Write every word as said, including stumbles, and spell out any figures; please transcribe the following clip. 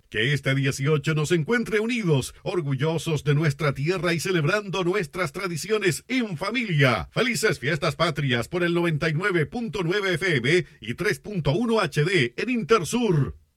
Que este dieciocho nos encuentre unidos, orgullosos de nuestra tierra y celebrando nuestras tradiciones en familia. Felices fiestas patrias por el noventa y nueve punto nueve F M y tres punto uno H D en Intersur.